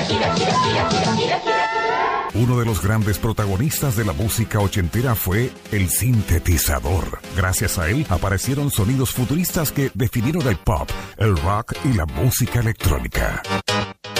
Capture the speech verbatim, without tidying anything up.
Uno de los grandes protagonistas de la música ochentera fue el sintetizador. Gracias a él aparecieron sonidos futuristas que definieron el pop, el rock y la música electrónica.